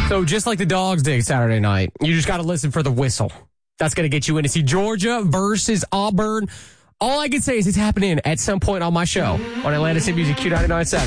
So just like the Dogs did Saturday night, you just got to listen for the whistle. That's going to get you in to see Georgia versus Auburn. All I can say is it's happening at some point on my show on Atlanta City Music Q99.7.